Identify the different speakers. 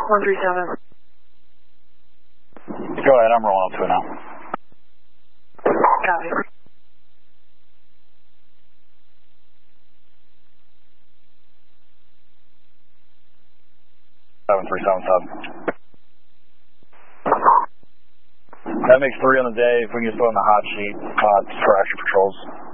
Speaker 1: 137.
Speaker 2: Go ahead, I'm rolling up to it now.
Speaker 1: Copy.
Speaker 2: That makes 3 on the day. If we can just put on the hot sheet for extra patrols.